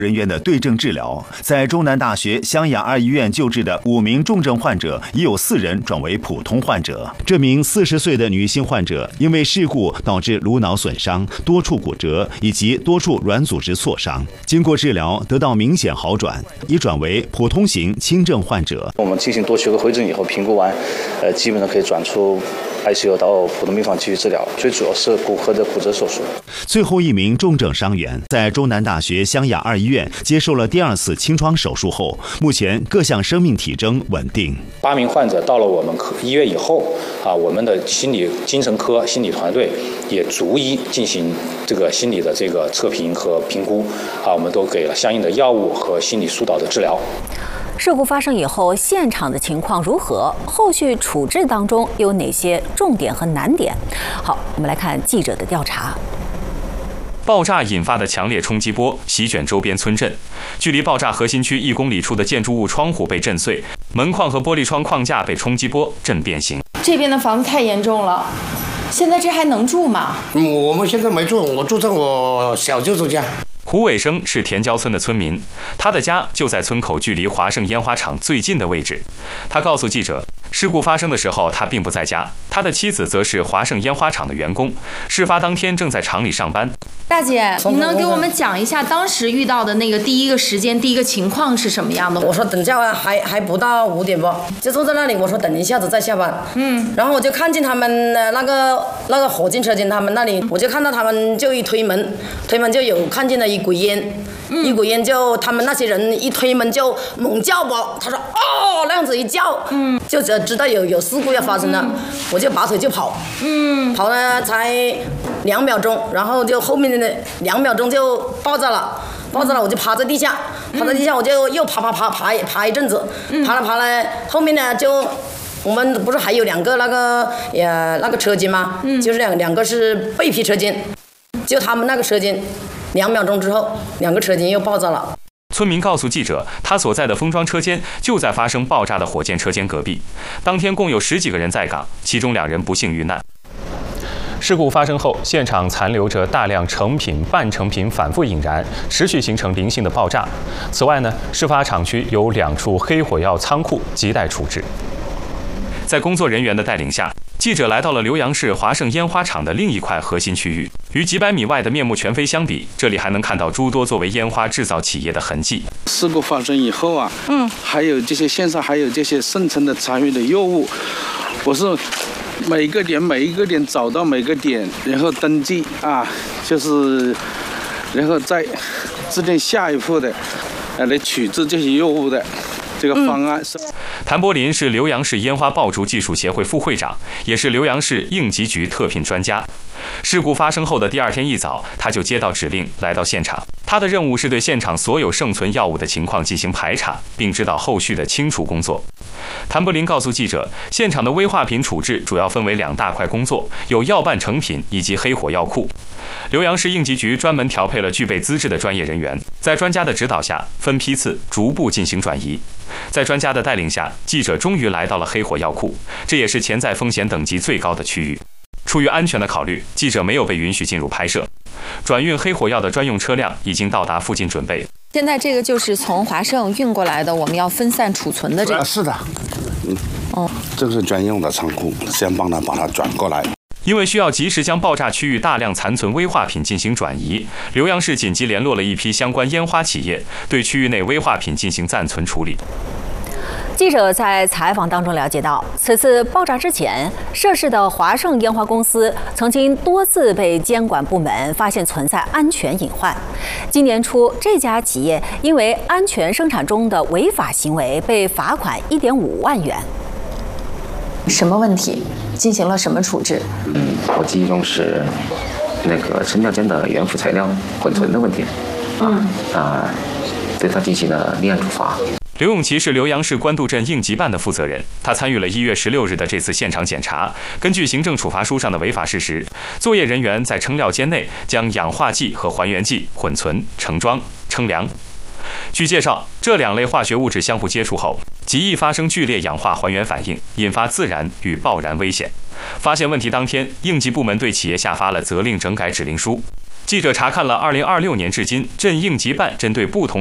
人员的对症治疗，在中南大学湘雅2医院救治的5名重症患者，已有4人转为普通患者。这名40岁的女性患者因为事故导致颅脑损伤、多处骨折以及多处软组织挫伤，经过治疗得到明显好转，已转为普通型轻症患者。 我们进行多学科会诊以后评估完，基本上可以转出ICU 到普通病房继续治疗，最主要是骨科的骨折手术。 最后一名重症伤员在中南大学湘雅2医院接受了第2次清创手术后，目前各项生命体征稳定。 8名患者到了我们医院以后，我们的精神科心理团队也逐一进行这个心理的这个测评和评估，我们都给了相应的药物和心理疏导的治疗。 事故发生以后，现场的情况如何？后续处置当中有哪些重点和难点？好，我们来看记者的调查。 爆炸引发的强烈冲击波席卷周边村镇，距离爆炸核心区1公里处的建筑物窗户被震碎，门框和玻璃窗框架被冲击波震变形。 这边的房子太严重了，现在这还能住吗？ 我们现在没住，我住在我小舅舅家。 胡伟生是田郊村的村民，他的家就在村口距离华盛烟花厂最近的位置。他告诉记者，事故发生的时候他并不在家，他的妻子则是华盛烟花厂的员工，事发当天正在厂里上班。 大姐，你能给我们讲一下当时遇到的那个第一个时间、第一个情况是什么样的？ 我说等下还不到5点吧，就坐在那里。我说等一下子再下班。然后我就看见他们那个火警车间他们那里，我就看到他们就一推门就有看见了一股烟，一股烟就他们那些人一推门就猛叫吧，他说哦那样子一叫，就知道有事故要发生了，我就拔腿就跑，跑了才2秒钟，然后就后面的2秒钟就爆炸了，我就趴在地下，我就又爬一阵子，爬了，后面呢就我们不是还有2个那个车间吗？就是两个是背皮车间，就他们那个车间2秒钟之后2个车间又爆炸了。 村民告诉记者，他所在的封装车间就在发生爆炸的火箭车间隔壁，当天共有10几个人在岗，其中2人不幸遇难。事故发生后，现场残留着大量成品、半成品反复引燃，持续形成零星的爆炸。此外呢，事发厂区有2处黑火药仓库，亟待处置。在工作人员的带领下，记者来到了浏阳市华盛烟花厂的另一块核心区域。与几百米外的面目全非相比，这里还能看到诸多作为烟花制造企业的痕迹。 事故发生以后还有这些线上还有这些生成的残余的药物，我是每一个点找到每个点，然后登记然后再制定下一步的来取制这些药物的这个方案。 谭柏林是浏阳市烟花爆竹技术协会副会长，也是浏阳市应急局特聘专家。事故发生后的第2天一早，他就接到指令来到现场。他的任务是对现场所有剩存药物的情况进行排查，并指导后续的清除工作。谭柏林告诉记者，现场的危化品处置主要分为2大块工作，有药半成品以及黑火药库。浏阳市应急局专门调配了具备资质的专业人员，在专家的指导下，分批次逐步进行转移。在专家的带领下，记者终于来到了黑火药库，这也是潜在风险等级最高的区域。出于安全的考虑，记者没有被允许进入拍摄。转运黑火药的专用车辆已经到达附近准备。 现在这个就是从华盛运过来的，我们要分散储存的这个。 是的，这个是专用的仓库，先把它转过来。 因为需要及时将爆炸区域大量残存危化品进行转移，浏阳市紧急联络了一批相关烟花企业，对区域内危化品进行暂存处理。 记者在采访当中了解到，此次爆炸之前，涉事的华盛烟花公司曾经多次被监管部门发现存在安全隐患。今年初，这家企业因为安全生产中的违法行为被罚款1.5万元。 什么问题？进行了什么处置？ 我记忆中是那个成料间的原副材料混存的问题，对他进行了立案处罚。 刘永奇是浏阳市官渡镇应急办的负责人，他参与了1月16日的这次现场检查。根据行政处罚书上的违法事实，作业人员在称料间内将氧化剂和还原剂混存、盛装、称量。据介绍，这2类化学物质相互接触后，极易发生剧烈氧化还原反应，引发自燃与爆燃危险。发现问题当天，应急部门对企业下发了责令整改指令书。 记者查看了2026年至今镇应急办针对不同